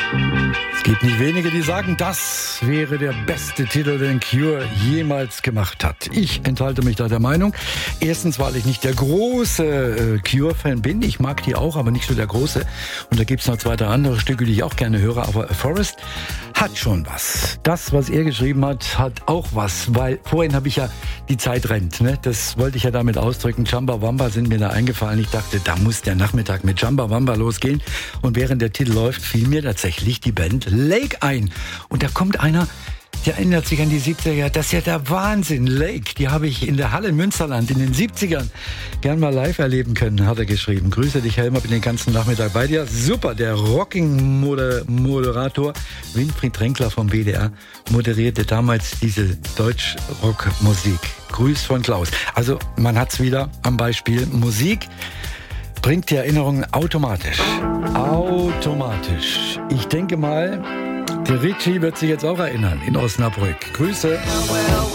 Es gibt nicht wenige, die sagen, das wäre der beste Titel, den Cure jemals gemacht hat. Ich enthalte mich da der Meinung. Erstens, weil ich nicht der große Cure-Fan bin. Ich mag die auch, aber nicht so der große. Und da gibt's noch 2, 3 andere Stücke, die ich auch gerne höre. Aber Forest hat schon was. Das, was er geschrieben hat, hat auch was. Weil vorhin habe ich ja die Zeit rennt. Ne? Das wollte ich ja damit ausdrücken. Chumbawamba sind mir da eingefallen. Ich dachte, da muss der Nachmittag mit Chumbawamba losgehen. Und während der Titel läuft, fiel mir tatsächlich die Band Lake ein. Und da kommt einer, der erinnert sich an die 70er. Das ist ja der Wahnsinn. Lake, die habe ich in der Halle in Münsterland in den 70ern gern mal live erleben können, hat er geschrieben. Grüße dich, Helmer, bin den ganzen Nachmittag bei dir. Super, der Rocking-Moderator Winfried Renkler vom WDR moderierte damals diese Deutsch-Rock-Musik. Grüß von Klaus. Also man hat's wieder am Beispiel Musik. Bringt die Erinnerungen automatisch. Automatisch. Ich denke mal, der Richie wird sich jetzt auch erinnern in Osnabrück. Grüße.